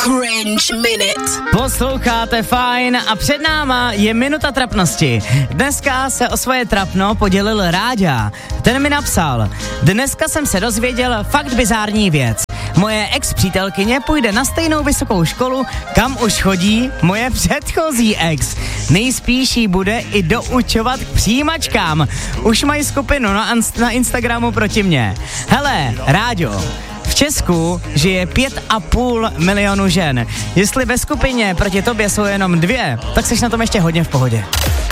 Cringe Minute. Posloucháte Fajn a před náma je minuta trapnosti. Dneska se o svoje trapno podělil Ráďa. Ten mi napsal: dneska jsem se dozvěděl fakt bizární věc. Moje ex-přítelkyně půjde na stejnou vysokou školu, kam už chodí moje předchozí ex. Nejspíš jí bude i doučovat k přijímačkám. Už mají skupinu na Instagramu proti mně. Hele, Ráďo, v Česku žije 5,5 milionu žen. Jestli ve skupině proti tobě jsou jenom 2, tak seš na tom ještě hodně v pohodě.